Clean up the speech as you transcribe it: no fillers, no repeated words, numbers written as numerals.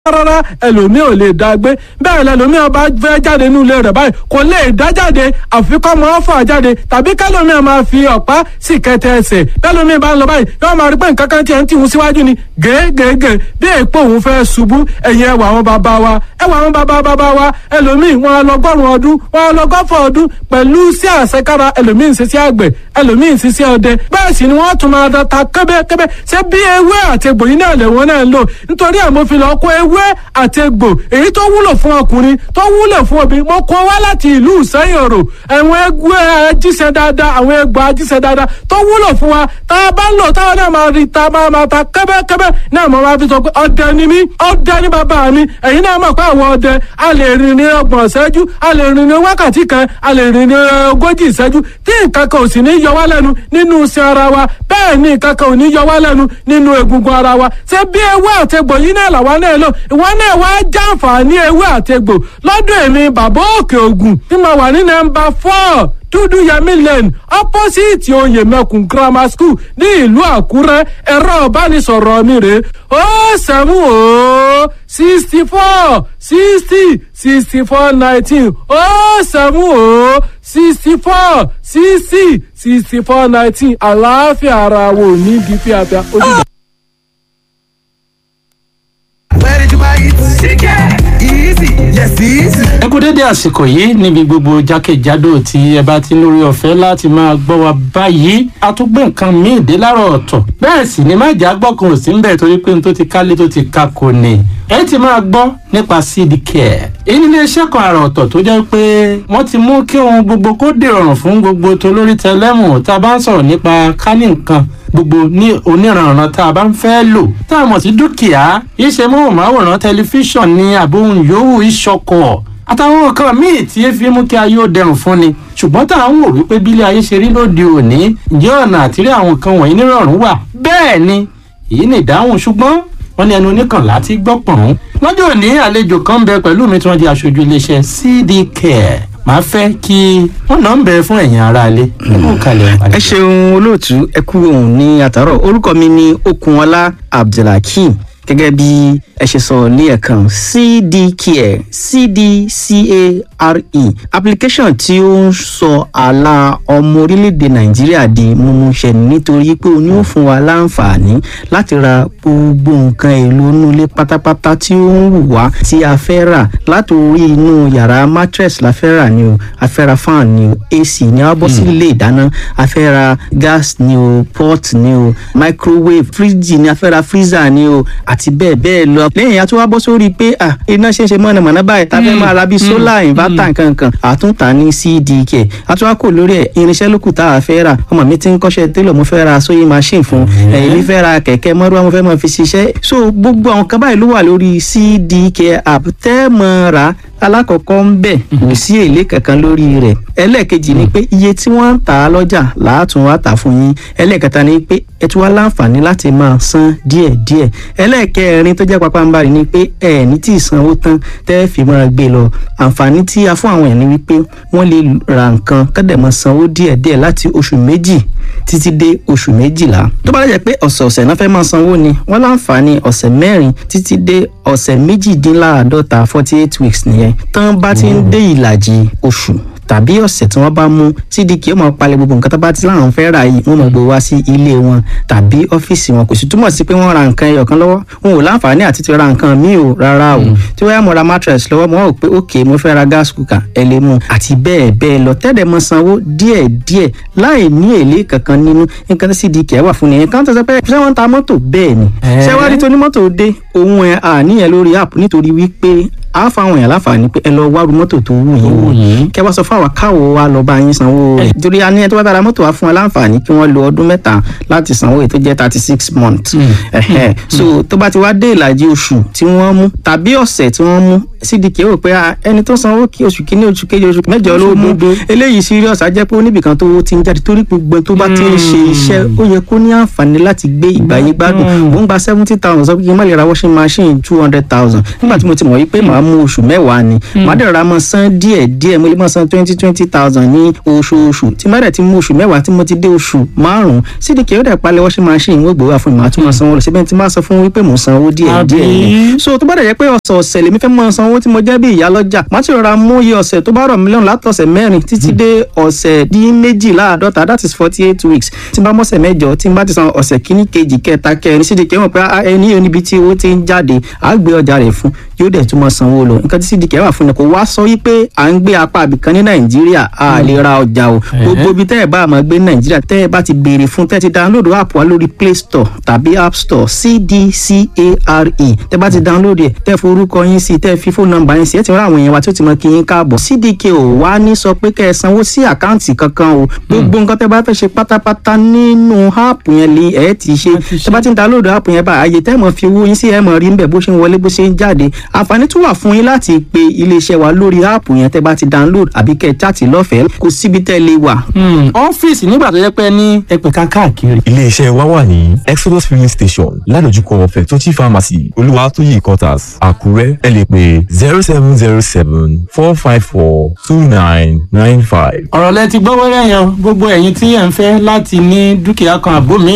rárá ẹlòmíì ò lè dá gbé bẹ́ẹ̀ lẹlòmíì ọba fẹ́ jáde nínú ilé rẹ̀ báyìí kò lè dá jáde àfi kọ́ mọ́ fà jáde tàbí kẹlòmíì máa fi ọ̀pá sì kẹtẹ ẹsẹ̀ bẹ́ẹ̀lòmíì bá ń lọ báyìí yóò máa rí pé nǹkan kan tiẹ̀ ń tìhun síwájú ni gègègè bí èèpo òun fẹ́ ṣubú ẹ̀yìn ẹwà àwọn bàbá wa ẹwà àwọn bàbá wa ẹlòmíì wọn lọgọ́rùn ọdún wọn lọgọ́fọ̀ ọdún pẹ̀lú sí àṣekára ẹlòmíì ń ṣiṣẹ́ àgbẹ̀ ẹlòmíì ń ṣiṣẹ́ ọdẹ bẹ́ẹ̀ sì ni wọ́n tún máa ta kẹ́bẹ́kẹ́bẹ́ ṣé bí ewé àtegbò yìí náà lẹ̀wọ̀n náà ń lò nítorí àmọ́fin lọ kó ewé àtegbò èyí tó wúlò fún ọkùnrin tó wúlò fún obìnrin mo kó wá láti ìlú Ìsẹ́yìn Òrò àwọn egbò ajíṣẹ́ dáadáa àwọn egbò ajíṣẹ́ dáadáa tó wúlò fún wa tá a bá ń lò táwọn náà máa rí ta máa ta kẹ́bẹ́kẹ́bẹ́ náà mo máa fi sọ pé ọdẹ ni mí ọdẹ ni bàbá mi ẹ̀yin náà mọ̀ pé àwọn ọdẹ a lè rìn ní 30 ìṣẹ́jú a lè rìn ní wákàtí kan a lè rìn ní 40 ìṣẹ́jú tí nǹkan kan ò sì ní yọ wá lẹ́nu nínú iṣan ara wa bẹ́ẹ̀ ni nǹkan kan ò ní yọ wá lẹ́nu nínú egungun ara wa ṣé bí ewé àtegbò yìí náà làwa náà lò ìwọ náà wá jàǹfààní ewé àtegbò lọ́dọ̀ èmi bàbá Òkè Ògùn tí mo wà ní nọ́mbà 4 Dúdú Yẹmí Lane opposite Oyè Mẹ́kùn Grammar School ní ìlú Àkúrẹ́ ẹ̀rọ ìbánisọ̀rọ̀ mi rèé 07064606419 07064606419 àlàáfíà ara wo ní bí fíafíà ojúbọ. Where did you buy it? Chicken. Easy. Yes, easy. ẹ kú dédé àsìkò yìí níbi gbogbo jákèjádò tí ẹ bá ti lórí ọ̀fẹ́ láti máa gbọ́ wa báyìí a tún gbé nǹkan míì dé láàárọ̀ ọ̀tọ̀ bẹ́ẹ̀ sì ni má jà gbọ́kàn ò sí ń bẹ̀ torí pé n tó ti kálé tó ti ka kò ní ẹ ti máa gbọ́ nípa seed care èyí ní iṣẹ́ kan àrà ọ̀tọ̀ tó jẹ́ pé wọ́n ti mú kí ohun gbogbo kó dìrọ̀rùn fún gbogbo tolórí tẹlẹ́mù tá a bá ń sọ̀rọ̀ nípa kánì nǹkan gbogbo ní oníranran tá a bá ń fẹ́ lò tá a mọ̀ sí dúkìá iṣẹ́ móhùnmáwòrán tẹlifíṣàn ní àbóhùn yòówù ìṣọkọ̀ àtàwọn nǹkan míì tí ẹ fi mú kí ayé ó dẹrùn fún ni ṣùgbọ́n tá à ń wò wípé bílé ayé ṣe rí lóde òní ǹjẹ́ ọ̀nà àtìrí àwọn nǹkan wọ̀nyí nírọ̀rùn wà bẹ́ẹ̀ ni èyí ni ìdáhùn ṣùgbọ́n wọ́n ní ẹnu oníkànlá ti gbọ́ pọ̀n. lọ́jọ́ òní àlejò kan ń bẹ pẹ̀lú mi tí wọ́n di aṣojú iléeṣẹ́ CD Care màá fẹ́ kí wọ́n náà ń bẹ fún ẹ̀yin aráalé. ẹ ṣeun olóòtú ẹ kú òun ní àtàrọ̀ orúkọ mi ni Okunọlá Abdulhakeem gẹ́gẹ́ bí ẹ ṣe sọ ní ẹ̀kan CD Care CDCARE application tí ó ń sọ àlà ọmọ orílẹ̀-èdè Nàìjíríà di mímúṣẹ nítorí pé ó ní ó fún wa láǹfààní láti ra gbogbo nǹkan èlò inú ilé pátápátá tí ó ń wù wá tí a fẹ́ rà látòrí inú yàrá mattress la fẹ́ rà ni o a fẹ́ ra fan ni o AC ni a bọ́ sí ilé ìdáná a fẹ́ ra gas ni o pot ni o microwave fridge ni a fẹ́ ra freezer ni o àti bẹ́ẹ̀ bẹ́ẹ̀ lọ. lẹ́yìn a tún wá bọ́ sórí pé iná ṣe ń ṣe mọ̀nàmọ́ná báyìí tá a fẹ́ máa ra bíi solar inverter nkankan àtúntà ní CD Care a tún wá kò lórí ẹ̀ irinṣẹ́ lókù tá a fẹ́ rà ọmọ mi ti ń kọ́ṣẹ́ télọ̀ mo fẹ́ ra sewing machine fún èmi fẹ́ ra kẹ̀kẹ́ mọ́rúwá mo fẹ́ máa fi ṣiṣẹ́ so gbogbo àwọn kan báyìí ló wà lórí CD Care app tẹ́ mọ́ ra alákọ̀ọ́kọ́ ń bẹ̀ kò sí èlé kankan lórí rẹ̀ ẹlẹ́ẹ̀kejì ni pé iye tí wọ́n ń tà á lọ́jà làátún wá tà fún yín ẹlẹ́ẹ̀kẹta ni pé ẹ tún wá láǹfààní láti máa san díẹ̀díẹ̀ ẹlẹ́ẹ̀kẹrin tó jẹ́ pápánbarì ni pé ẹ ní tí ì sanwó tán tẹ́ fi máa gbé lọ àǹfààní tí a fún àwọn ẹ̀ ni wípé wọ́n lè ra nǹkan kọ́dẹ̀ máa sanwó díẹ̀díẹ̀ láti oṣù méjì títí dé oṣù méjìlá tó bá lè jẹ́ pé ọ̀sẹ̀ọ̀sẹ̀ náà fẹ́ máa sanwó ni wọ́n láǹfààní ọ̀sẹ̀ mẹ́rin títí dé ọ̀sẹ̀ méjìdínláàádọ́ta 48 weeks nìyẹn tán bá ti ń dé ìlàjì oṣù tàbí ọ̀sẹ̀ tí wọ́n bá mú CD Care máa palẹ̀ gbogbo nǹkan tó bá ti láwọn fẹ́ rà yìí wọ́n máa gbé wá sí ilé wọn tàbí ọ́fíìsì wọn kò sì túmọ̀ sí pé wọ́n ra nǹkan ẹyọ kan lọ́wọ́ wọn ò láǹfààní àti ti ra nǹkan míì o rárá o tí wọ́n yá mo ra mattress lọ́wọ́ mo rò pé ok mo fẹ́ ra gas cooker ẹ lè mú àti bẹ́ẹ̀ bẹ́ẹ̀ lọ tẹ́lẹ̀ mọ sanwó díẹ̀díẹ̀ láì ní èlé kankan nínú nǹkan tí CD Care wà fún nìyẹn kan tó sọ pé ṣé wọ́n ta mọ́tò bẹ́ẹ̀ ni ṣé wá rí tó ní mọ́tò dé ohun ẹ̀ àníyàn lórí app nítorí wípé a fáwọn èèyàn láǹfààní pé ẹ lọ wárú mọ́tò tó wù yín wò kẹ wá sọ fún àwọn káwọ wa lọ bá yín sanwó rẹ̀ torí a ní ẹ tó bá dára mọ́tò wa fún wa láǹfààní kí wọ́n lo ọdún mẹ́ta láti sanwó èyí tó jẹ́ 36 months so tó bá ti wá dé ìlàjì oṣù tí wọ́n mú tàbí ọ̀sẹ̀ tí wọ́n mú cdk rò pé ẹni tó sanwó kí oṣù kìíní oṣù kejì oṣù mẹ́jọ ló mú eléyìí serious á jẹ́ pé oníbìkan tó ti ń jáde torí gbogbo tó bá ti ń ṣe iṣẹ́ ó yẹ kó ní àǹfààní láti gbé ìgbàyé gbádùn mò ń gba 70,000 sọ pé kí n má lè ra washing machine 200,000 nígbà tí mo ti mọ̀ wípé màá mú oṣù mẹ́wàá ni màá dẹ̀ ra mọ́ san díẹ̀ mo lè mọ́ san 20,000 ní oṣooṣù tí má dẹ̀ ti mú oṣù mẹ́wàá tí mo ti dé oṣù márùn-ún cdk ó dẹ̀ palẹ̀ washing machine wọ́n gbowó àfún ìmọ̀ àtúmọ̀ sanwó lọ síbẹ̀ tí má sọ fún wípé mò ń sanwó díẹ̀ ni so tó bá dẹ̀ jẹ́ pé ọ̀sẹ̀ọ̀sẹ̀ lèmi fẹ́ mọ́ sanwó tí mo jẹ́ bí ìyá lọ́jà má ti rọra mú iye ọ̀sẹ̀ tó bá rọ̀ mílíọ̀nù látọ̀sẹ̀ mẹ́rin títí dé ọ̀sẹ̀ dín méjìláàdọ́ta that is 48 weeks tí n bá mọ́sẹ̀ mẹ́jọ tí n bá ti san ọ̀sẹ̀ kíní kejì kẹta kẹrin cdk mọ̀ pé ẹni yóò níbi tí owó ti ń jáde á gbé ọjà rẹ̀ fún yóò dẹ̀ tún mọ́ sanwó lọ nǹkan tí cdk wà fún ni kò wá sọ wípé à ń gbé apá àbìkan ní nàìjíríà a lè ra ọjà o gbogbo ibi tẹ́ ẹ̀ bá máa gbé ní nàìjíríà tẹ́ ẹ bá ti béèrè fún tẹ́ ẹ ti download app wa lórí play store tàbí app store cdcare tẹ́ bá ti download ẹ̀ tẹ́ forúkọ yín sí tẹ́ fi fóònù nọ́mbà yín sí ẹ ti rán àwọn èèyàn wa tí ó ti mọ kí yín káàbọ̀ cdk ò wá ní sọ pé kẹ́ ẹ sanwó sí àkáǹtì kankan o gbogbo nǹkan tẹ́ bá fẹ́ ṣe pátápátá nínú app yẹn lè ẹ ti ṣe tẹ́ bá ti download app yẹn bá àyè tẹ́ mọ̀ fi owó yín sí ẹ mọ̀ rí ń bẹ̀ bó ṣe ń wọlé bó ṣe ń jáde àǹfààní tún wà fún yín láti pe iléeṣẹ́ wa lórí app yẹn tẹ́ bá ti download àbí kẹ́ ẹ chat lọ́fẹ̀ẹ́ kò síbi tẹ́ lè wà. ọ́fíìsì nígbà tó yẹ pé ní ẹgbẹ̀ka káàkiri. iléeṣẹ́ wa wà ní exodus filling station ládojúkọ fẹ̀tọ́jì pharmacy olúwatóyè quarters àkúrẹ́ ẹ lè pè 0707-454-2995. ọ̀rọ̀ lẹ ti gbọ́ wẹ́rẹ́ yan gbogbo ẹ̀yin tí ẹ̀ ń fẹ́ láti ní dúkìá kan àbó mi